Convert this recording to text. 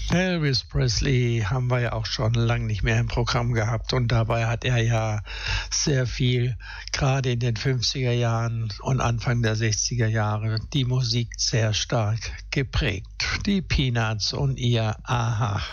Elvis Presley haben wir ja auch schon lange nicht mehr im Programm gehabt und dabei hat er ja sehr viel, gerade in den 50er Jahren und Anfang der 60er Jahre, die Musik sehr stark geprägt. Die Peanuts und ihr Aha.